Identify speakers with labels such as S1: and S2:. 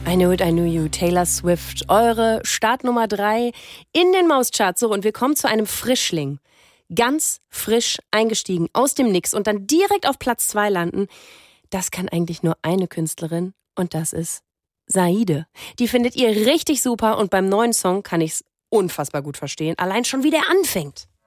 S1: I Knew It, I Knew You, Taylor Swift, eure Startnummer 3 in den Mauscharts. So, und wir kommen zu einem Frischling. Ganz frisch eingestiegen aus dem Nix und dann direkt auf Platz 2 landen. Das kann eigentlich nur eine Künstlerin und das ist Saide. Die findet ihr richtig super und beim neuen Song kann ich's unfassbar gut verstehen. Allein schon wie der anfängt.